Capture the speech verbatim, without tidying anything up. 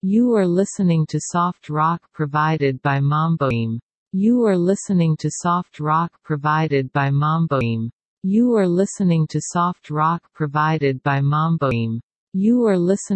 You are listening to soft rock provided by Mamboim. You are listening to soft rock provided by Mamboim. You are listening to soft rock provided by Mamboim. You are listening